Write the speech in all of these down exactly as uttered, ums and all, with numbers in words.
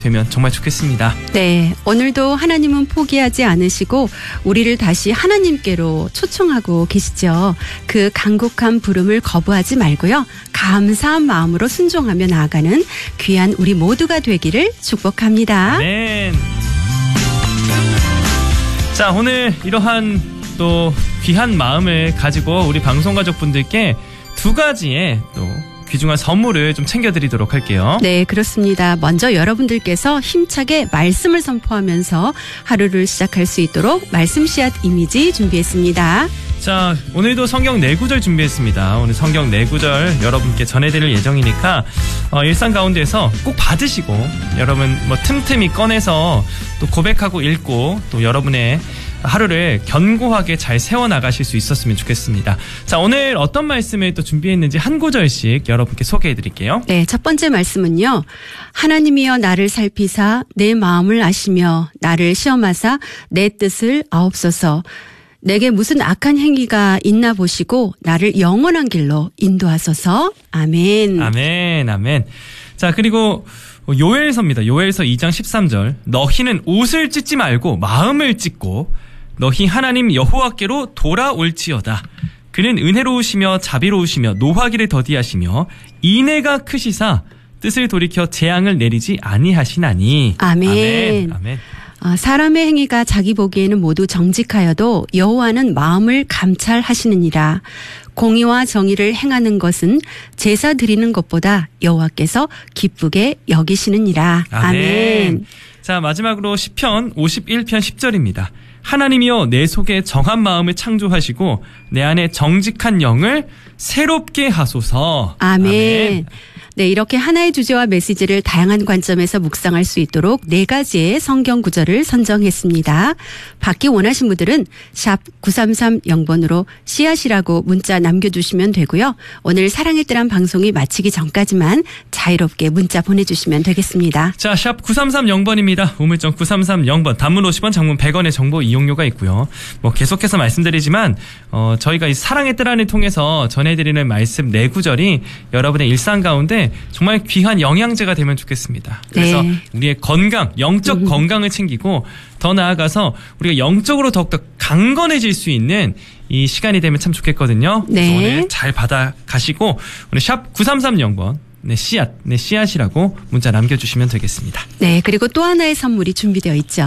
되면 정말 좋겠습니다. 네, 오늘도 하나님은 포기하지 않으시고 우리를 다시 하나님께로 초청하고 계시죠. 그 간곡한 부름을 거부하지 말고요. 감사한 마음으로 순종하며 나아가는 귀한 우리 모두가 되기를 축복합니다. 아멘. 자, 오늘 이러한 또 귀한 마음을 가지고 우리 방송가족분들께 두 가지의 또 귀중한 선물을 좀 챙겨드리도록 할게요. 네, 그렇습니다. 먼저 여러분들께서 힘차게 말씀을 선포하면서 하루를 시작할 수 있도록 말씀 씨앗 이미지 준비했습니다. 자, 오늘도 성경 네 구절 준비했습니다. 오늘 성경 네 구절 여러분께 전해드릴 예정이니까 어, 일상 가운데서 꼭 받으시고 여러분 뭐 틈틈이 꺼내서 또 고백하고 읽고 또 여러분의 하루를 견고하게 잘 세워나가실 수 있었으면 좋겠습니다. 자, 오늘 어떤 말씀을 또 준비했는지 한 구절씩 여러분께 소개해드릴게요. 네, 첫 번째 말씀은요. 하나님이여 나를 살피사 내 마음을 아시며 나를 시험하사 내 뜻을 아옵소서. 내게 무슨 악한 행위가 있나 보시고 나를 영원한 길로 인도하소서. 아멘. 아멘. 아멘. 자, 그리고 요엘서입니다. 요엘서 이 장 십삼 절. 너희는 옷을 찢지 말고 마음을 찢고 너희 하나님 여호와께로 돌아올지어다. 그는 은혜로우시며 자비로우시며 노하기를 더디하시며 인애가 크시사 뜻을 돌이켜 재앙을 내리지 아니하시나니. 아멘. 아멘. 아멘. 아, 사람의 행위가 자기 보기에는 모두 정직하여도 여호와는 마음을 감찰하시느니라. 공의와 정의를 행하는 것은 제사 드리는 것보다 여호와께서 기쁘게 여기시느니라. 아멘. 아멘. 자, 마지막으로 시편 오십일 편 십 절입니다. 하나님이여 내 속에 정한 마음을 창조하시고 내 안에 정직한 영을 새롭게 하소서. 아멘. 아멘. 네, 이렇게 하나의 주제와 메시지를 다양한 관점에서 묵상할 수 있도록 네 가지의 성경 구절을 선정했습니다. 받기 원하신 분들은 샵 구삼삼공 번으로 씨앗이라고 문자 남겨주시면 되고요. 오늘 사랑의 뜰한 방송이 마치기 전까지만 자유롭게 문자 보내주시면 되겠습니다. 자, 샵 구삼삼공 번입니다. 우물정 구삼삼공 번, 단문 오십 원, 장문 백 원의 정보 이용료가 있고요. 뭐 계속해서 말씀드리지만 어, 저희가 이 사랑의 뜰안을 통해서 전해드리는 말씀 네 구절이 여러분의 일상 가운데 정말 귀한 영양제가 되면 좋겠습니다. 그래서 네. 우리의 건강, 영적 음. 건강을 챙기고 더 나아가서 우리가 영적으로 더욱더 강건해질 수 있는 이 시간이 되면 참 좋겠거든요. 네. 그래서 오늘 잘 받아가시고 오늘 샵 구삼삼공 번 네, 씨앗, 네, 씨앗이라고 문자 남겨주시면 되겠습니다. 네, 그리고 또 하나의 선물이 준비되어 있죠.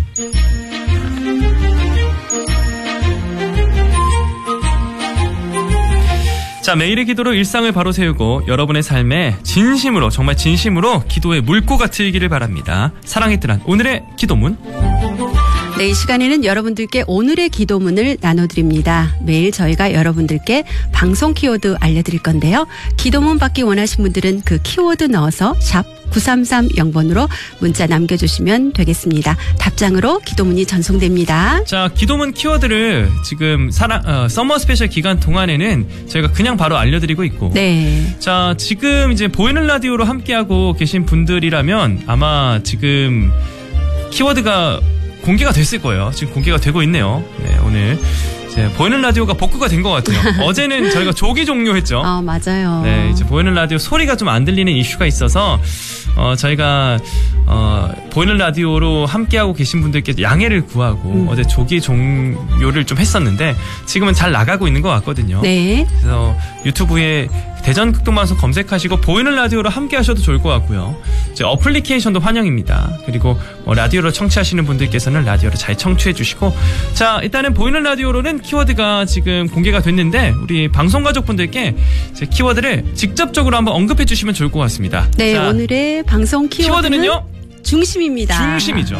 자, 매일의 기도로 일상을 바로 세우고 여러분의 삶에 진심으로, 정말 진심으로 기도의 물고가 트이기를 바랍니다. 사랑의 뜰한 오늘의 기도문. 네, 이 시간에는 여러분들께 오늘의 기도문을 나눠드립니다. 매일 저희가 여러분들께 방송 키워드 알려드릴 건데요. 기도문 받기 원하신 분들은 그 키워드 넣어서 샵 구삼삼공 번으로 문자 남겨주시면 되겠습니다. 답장으로 기도문이 전송됩니다. 자, 기도문 키워드를 지금 사랑, 어, 서머 스페셜 기간 동안에는 저희가 그냥 바로 알려드리고 있고. 네. 자, 지금 이제 보이는 라디오로 함께하고 계신 분들이라면 아마 지금 키워드가 공개가 됐을 거예요. 지금 공개가 되고 있네요. 네, 오늘 이제 보이는 라디오가 복구가 된 것 같아요. 어제는 저희가 조기 종료했죠. 아, 맞아요. 네, 이제 보이는 라디오 소리가 좀 안 들리는 이슈가 있어서 어, 저희가 어, 보이는 라디오로 함께하고 계신 분들께 양해를 구하고 음. 어제 조기 종료를 좀 했었는데 지금은 잘 나가고 있는 것 같거든요. 네. 그래서 유튜브에 대전 극동방송 검색하시고 보이는 라디오로 함께 하셔도 좋을 것 같고요. 이제 어플리케이션도 환영입니다. 그리고 뭐 라디오로 청취하시는 분들께서는 라디오로 잘 청취해 주시고, 자, 일단은 보이는 라디오로는 키워드가 지금 공개가 됐는데 우리 방송가족분들께 제 키워드를 직접적으로 한번 언급해 주시면 좋을 것 같습니다. 네, 자, 오늘의 방송 키워드는 키워드는요? 중심입니다. 중심이죠.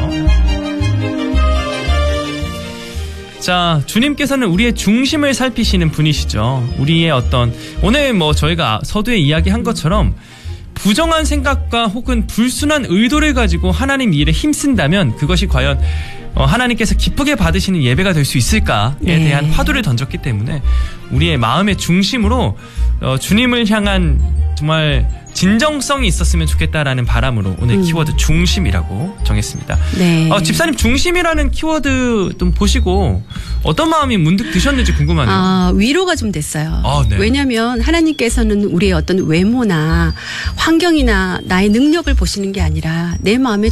자, 주님께서는 우리의 중심을 살피시는 분이시죠. 우리의 어떤, 오늘 뭐 저희가 서두에 이야기한 것처럼 부정한 생각과 혹은 불순한 의도를 가지고 하나님 일에 힘쓴다면 그것이 과연 어, 하나님께서 기쁘게 받으시는 예배가 될 수 있을까에 네. 대한 화두를 던졌기 때문에 우리의 마음의 중심으로 어, 주님을 향한 정말 진정성이 있었으면 좋겠다라는 바람으로 오늘 음. 키워드 중심이라고 정했습니다. 네. 어, 집사님 중심이라는 키워드 좀 보시고 어떤 마음이 문득 드셨는지 궁금하네요. 아, 위로가 좀 됐어요. 아, 네. 왜냐하면 하나님께서는 우리의 어떤 외모나 환경이나 나의 능력을 보시는 게 아니라 내 마음의